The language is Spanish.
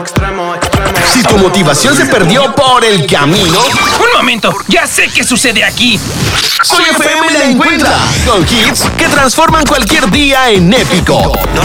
extremo, extremo. Si tu motivación se perdió por el camino, ¡Un momento! ¡Ya sé qué sucede aquí! Soy FM la encuentra con hits que transforman cualquier día en épico. No